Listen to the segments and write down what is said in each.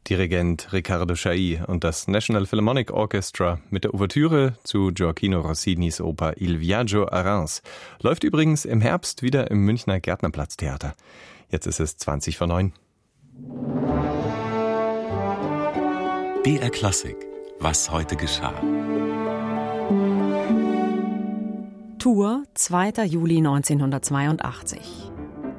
Dirigent Riccardo Chailly und das National Philharmonic Orchestra mit der Ouvertüre zu Gioacchino Rossinis Oper Il Viaggio a Reims. Läuft übrigens im Herbst wieder im Münchner Gärtnerplatztheater. Jetzt ist es 20:09. BR Klassik. Was heute geschah. Tours, 2. Juli 1982.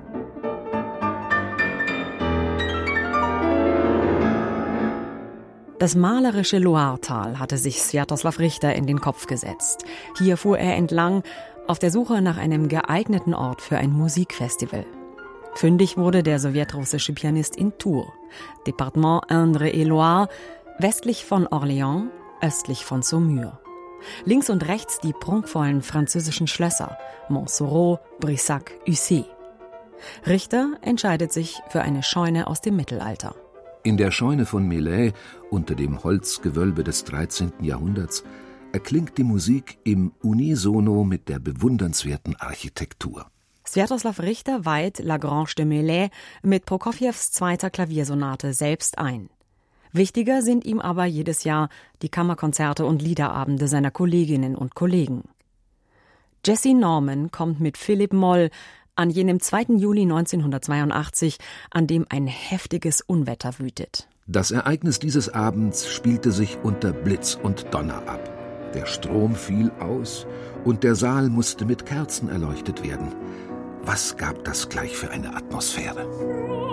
Das malerische Loiretal hatte sich Swiatoslav Richter in den Kopf gesetzt. Hier fuhr er entlang, auf der Suche nach einem geeigneten Ort für ein Musikfestival. Fündig wurde der sowjetrussische Pianist in Tours, Departement Indre-et-Loire, westlich von Orléans, östlich von Saumur. Links und rechts die prunkvollen französischen Schlösser Montsoreau, Brissac, Ussé. Richter entscheidet sich für eine Scheune aus dem Mittelalter. In der Scheune von Melay, unter dem Holzgewölbe des 13. Jahrhunderts, erklingt die Musik im Unisono mit der bewundernswerten Architektur. Swiatoslav Richter weiht La Grange de Melay mit Prokofjews 2. Klaviersonate selbst ein. Wichtiger sind ihm aber jedes Jahr die Kammerkonzerte und Liederabende seiner Kolleginnen und Kollegen. Jessye Norman kommt mit Philipp Moll an jenem 2. Juli 1982, an dem ein heftiges Unwetter wütet. Das Ereignis dieses Abends spielte sich unter Blitz und Donner ab. Der Strom fiel aus und der Saal musste mit Kerzen erleuchtet werden. Was gab das gleich für eine Atmosphäre?